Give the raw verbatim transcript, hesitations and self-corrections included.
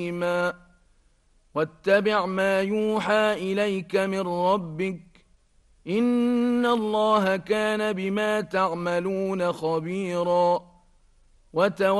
واتبع ما يوحى إليك من ربك إن الله كان بما تعملون خبيرا